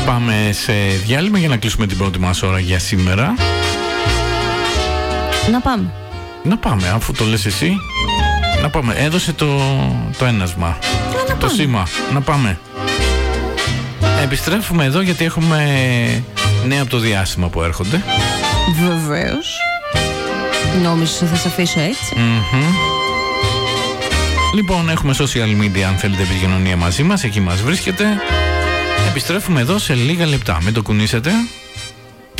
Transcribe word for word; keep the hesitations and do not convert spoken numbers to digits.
Πάμε σε διάλειμμα για να κλείσουμε την πρώτη μας ώρα για σήμερα. Να πάμε. Να πάμε, αφού το λες εσύ. Να πάμε. Έδωσε το, το ένασμα. Να, να το σήμα. Να πάμε. Επιστρέφουμε εδώ γιατί έχουμε νέα από το διάστημα που έρχονται. Βεβαίως. Νόμιζα θα σε αφήσω έτσι. Mm-hmm. Λοιπόν, έχουμε social media αν θέλετε επικοινωνία μαζί μας. Εκεί μας βρίσκεται. Επιστρέφουμε εδώ σε λίγα λεπτά. Μην το κουνήσετε.